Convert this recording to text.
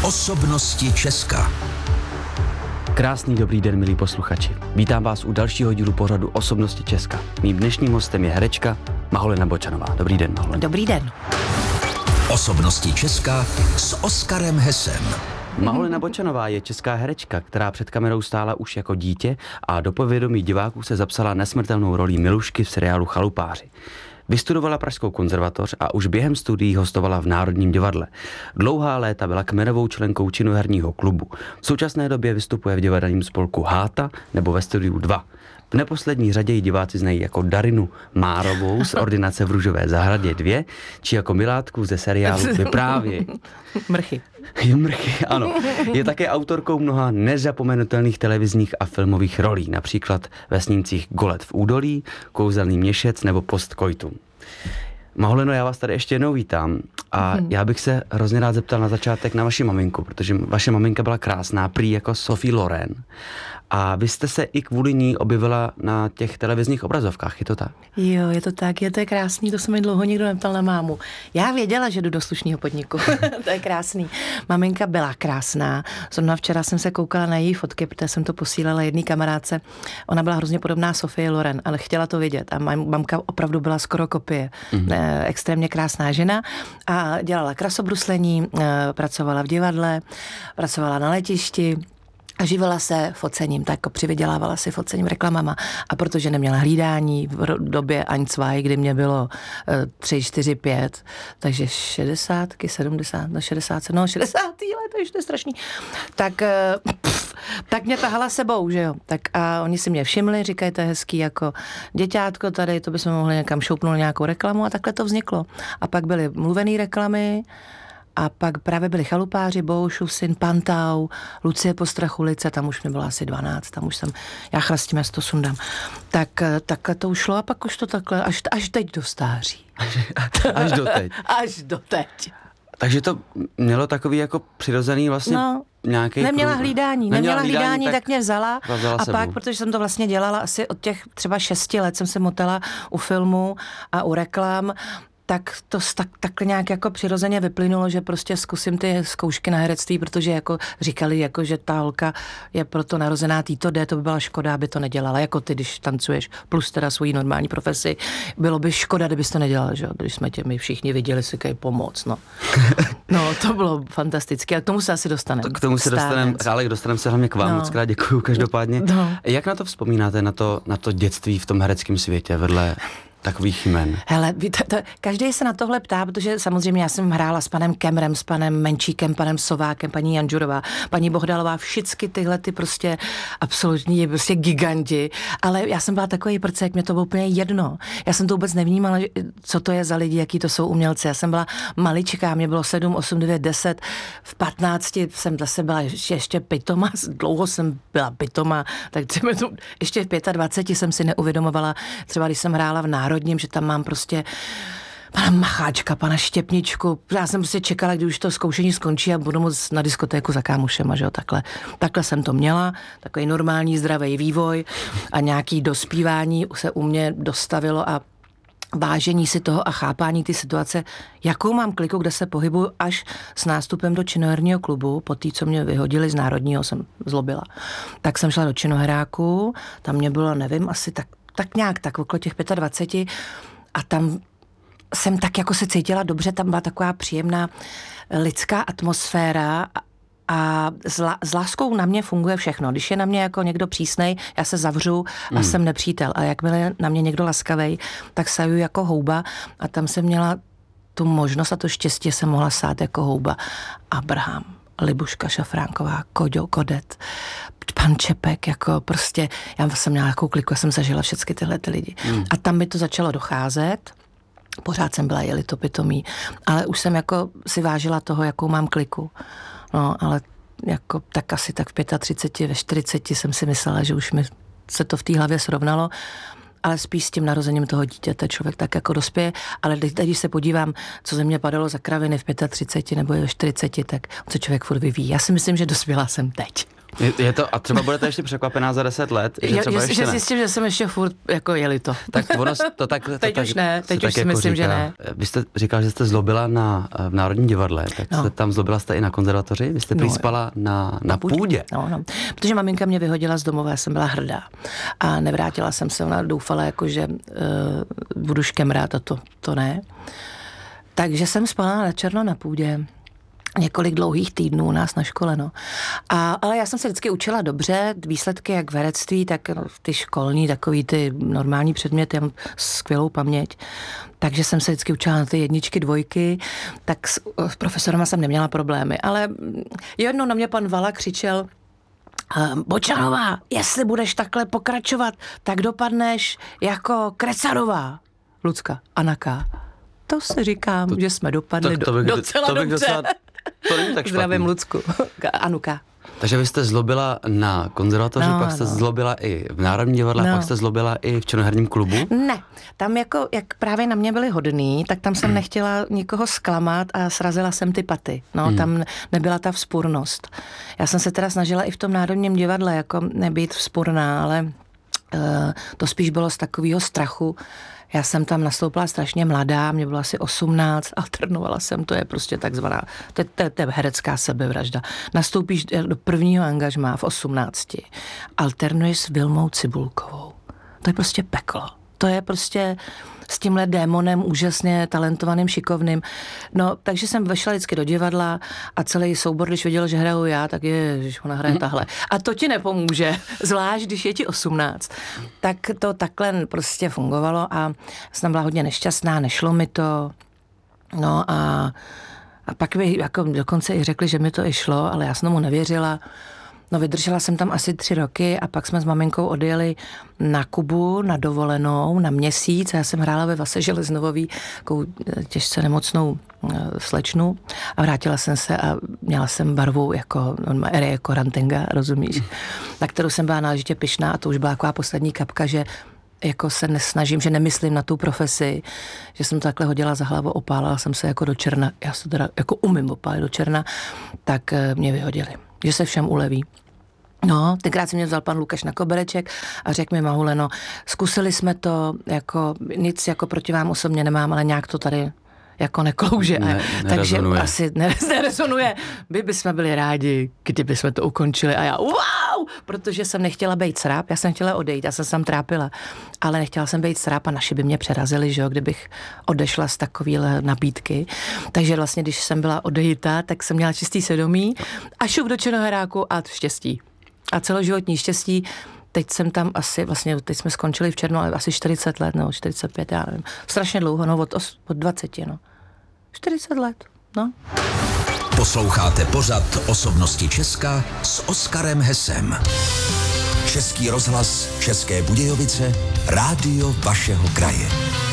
Osobnosti Česka. Krásný dobrý den, milí posluchači. Vítám vás u dalšího dílu pořadu Osobnosti Česka. Mým dnešním hostem je herečka Maholena Bočanová. Dobrý den, Maholena. Dobrý den. Osobnosti Česka s Oskarem Hesem. Maholena Bočanová je česká herečka, která před kamerou stála už jako dítě a do povědomí diváků se zapsala nesmrtelnou rolí Milušky v seriálu Chalupáři. Vystudovala Pražskou konzervatoř a už během studií hostovala v Národním divadle. Dlouhá léta byla kmenovou členkou činoherního klubu. V současné době vystupuje v divadelním spolku Háta nebo ve Studiu 2. V neposlední řadě ji diváci znají jako Darinu Márovou z Ordinace v Růžové zahradě 2, či jako Milátku ze seriálu Vyprávěj. Mrchy. Mrchy, ano. Je také autorkou mnoha nezapomenutelných televizních a filmových rolí, například ve snímcích Golet v údolí, Kouzelný měšec nebo Postkoitum. Maholeno, já vás tady ještě jednou vítám a já bych se hrozně rád zeptal na začátek na vaši maminku, protože vaše maminka byla krásná, prý jako Sophie Loren. A vy jste se i kvůli ní objevila na těch televizních obrazovkách, je to tak? Jo, je to tak, to je krásný, to se mi dlouho nikdo neptal na mámu. Já věděla, že jdu do slušného podniku, to je krásný. Maminka byla krásná, zrovna včera jsem se koukala na její fotky, protože jsem to posílala jedné kamarádce. Ona byla hrozně podobná Sophie Loren, ale chtěla to vidět a mamka opravdu byla skoro kopie. Extrémně krásná žena a dělala krasobruslení, pracovala v divadle, pracovala na letišti, a živila se focením, tak jako přivydělávala si focením, reklamama. A protože neměla hlídání v době Aňcvaj, kdy mě bylo 3, 4, 5, takže 60, 70, 60 let, to je strašný. Tak mě tahala sebou, že jo. Tak a oni si mě všimli, říkají, to je hezký jako děťátko tady, to bychom mohli někam šoupnout nějakou reklamu a takhle to vzniklo. A pak byly mluvené reklamy, a pak právě byli Chalupáři, Boušův syn, Pantau, Lucie Postrachulice, tam už mi bylo asi 12, tam už jsem, já chrastím, já to sundám. Takhle to ušlo a pak už to takhle, až teď do stáří. Až doteď. Až doteď. Takže to mělo takový jako přirozený vlastně nějaký... Neměla hlídání, tak mě vzala a sebou. Pak, protože jsem to vlastně dělala asi od těch třeba 6 let, jsem se motala u filmu a u reklam, tak to takhle nějak jako přirozeně vyplynulo, že prostě zkusím ty zkoušky na herectví, protože jako říkali, jako, že ta holka je proto narozená Tito D, to by byla škoda, aby to nedělala, jako ty, když tancuješ, plus teda svoji normální profesi, bylo by škoda, kdybys to nedělala, že? Když jsme tě my všichni viděli, si kaj pomoc, no. No, to bylo fantastické, a k tomu se asi dostaneme. K tomu se dostaneme, ale dostaneme se hlavně k vám, moc krát děkuju každopádně. No. Jak na to vzpomínáte, na to dětství v tom hereckém světě, vedle takových jmen? Hele, každý se na tohle ptá, protože samozřejmě já jsem hrála s panem Kemrem, s panem Menčíkem, panem Sovákem, paní Janžurová, paní Bohdalová, všichni tyhle ty prostě absolutní prostě giganti, ale já jsem byla takový prcek, mě to bylo úplně jedno. Já jsem to vůbec nevnímala, co to je za lidi, jaký to jsou umělci. Já jsem byla maličká, mě bylo 7, 8, 9, 10, v 15 jsem zase byla ještě pitoma, dlouho jsem byla pitoma, tak třeba ještě v 25 jsem si neuvědomovala, třeba když jsem hrála v Národním, že tam mám prostě pana Macháčka, pana Štěpničku. Já jsem prostě čekala, kdy už to zkoušení skončí a budu moc na diskotéku za kámošema, že jo, takhle jsem to měla, takový normální zdravý vývoj a nějaký dospívání se u mě dostavilo a vážení si toho a chápání ty situace, jakou mám kliku, kde se pohybuju až s nástupem do činoherního klubu, po té, co mě vyhodili z Národního, jsem zlobila. Tak jsem šla do činoheráku, tam mě bylo, nevím, asi tak nějak, tak okolo těch 25 a tam jsem tak jako se cítila dobře, tam byla taková příjemná lidská atmosféra a s láskou na mě funguje všechno. Když je na mě jako někdo přísnej, já se zavřu a jsem nepřítel. A jakmile je na mě někdo laskavej, tak saju jako houba a tam jsem měla tu možnost a to štěstí, jsem mohla sát jako houba. Abraham, Libuška Šafránková, Koďo, Kodet, pan Čepek, jako prostě, já jsem měla nějakou kliku, já jsem zažila všechny tyhle ty lidi. A tam mi to začalo docházet, pořád jsem byla jeli pitomí, ale už jsem jako si vážila toho, jakou mám kliku. No, ale jako tak asi tak v 35, ve 40 jsem si myslela, že už mi se to v té hlavě srovnalo, ale spíš s tím narozením toho dítěte člověk tak jako dospěje, ale když se podívám, co ze mě padalo za kraviny v 35 nebo ve 40, tak se člověk furt vyvíjí. Já si myslím, že dospěla jsem teď. Je to, a třeba budete ještě překvapená za 10 let, že třeba ještě ne. Zjistím, že jsem ještě furt jako jeli to. Tak ono to tak... Teď už ne, teď už si jako myslím, říká. že ne. Vy jste říkal, že jste zlobila v Národním divadle, tak jste tam zlobila jste i na konzervatoři? Vy jste prý spala na půdě. No. Protože maminka mě vyhodila z domova, já jsem byla hrdá. A nevrátila jsem se, ona doufala, jako, že budu škemrát a to ne. Takže jsem spala na černo na půdě. Několik dlouhých týdnů u nás na škole, no. Ale já jsem se vždycky učila dobře, výsledky jak v herectví, tak ty školní, takový ty normální předměty, já mám skvělou paměť, takže jsem se vždycky učila na ty 1, 2, tak s profesorama jsem neměla problémy, ale jednou na mě pan Vala křičel: Bočanová, jestli budeš takhle pokračovat, tak dopadneš jako Krecarová. Lucka, Anaka. To si říkám, že jsme dopadli docela dobře. To není tak špatný. Zdravím Lucku. Anuka. Takže vy jste zlobila na konzervatoři, pak jste zlobila i v Národním divadle, pak jste zlobila i v Černoherním klubu? Ne, tam jako, jak právě na mě byli hodný, tak tam jsem nechtěla nikoho zklamat a srazila jsem ty paty. No, tam nebyla ta vzpurnost. Já jsem se teda snažila i v tom Národním divadle jako nebýt vzpurná, ale to spíš bylo z takového strachu. Já jsem tam nastoupila strašně mladá, mě bylo asi 18, alternovala jsem, to je prostě takzvaná, to je herecká sebevražda. Nastoupíš do prvního angažmá v 18, alternuješ s Vilmou Cibulkovou. To je prostě peklo. To je prostě s tímhle démonem úžasně talentovaným, šikovným. No, takže jsem vešla vždycky do divadla a celý soubor, když viděl, že hraju já, tak ježiš, ona hraje tahle. A to ti nepomůže, zvlášť když je ti 18. Tak to takhle prostě fungovalo a jsem byla hodně nešťastná, nešlo mi to. No a pak mi jako dokonce i řekli, že mi to i šlo, ale já jsem tomu nevěřila. No, vydržela jsem tam asi 3 roky a pak jsme s maminkou odjeli na Kubu, na dovolenou, na měsíc. A já jsem hrála ve Vase Železnovový, takovou těžce nemocnou slečnu a vrátila jsem se a měla jsem barvu jako Rantenga, rozumíš? Na kterou jsem byla náležitě pyšná a to už byla taková poslední kapka, že jako se nesnažím, že nemyslím na tu profesi, že jsem to takhle hodila za hlavu, opálila jsem se jako do černa, já se teda jako umím opálit do černa, tak mě vyhodili, že se všem uleví. No, tenkrát si mě vzal pan Lukáš na kobereček a řekl mi: Mahuleno, zkusili jsme to, jako nic jako proti vám osobně nemám, ale nějak to tady jako neklouže. Takže asi nerezonuje. My bychom byli rádi, kdyby jsme to ukončili. A já wow, protože jsem nechtěla být sráp, já jsem chtěla odejít, já jsem se tam trápila, ale nechtěla jsem být sráp a naši by mě přerazili, že jo, kdybych odešla z takovýhle nabídky. Takže vlastně, když jsem byla odejita, tak jsem měla čistý svědomí a šup do Černoheráku a štěstí. A celoživotní štěstí. Teď jsem tam asi, vlastně teď jsme skončili v červnu, ale asi 40 let, nebo 45, já nevím. Strašně dlouho, no od 20, no. 40 let, no. Posloucháte pořad Osobnosti Česka s Oskarem Hesem. Český rozhlas, České Budějovice, rádio vašeho kraje.